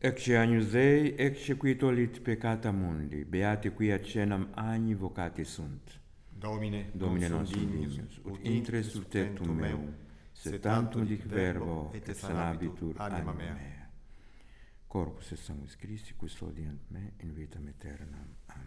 Ecce agnus Dei, ecce qui tollit peccata mundi, beati qui accenam agni vocati sunt. Domine non sum dignus, ut intres sul tectum meum, sed tantum dic verbo, et sanabitur anima mea. Corpus et sanguis Christi, custodiant me in vitam aeternam. Amen.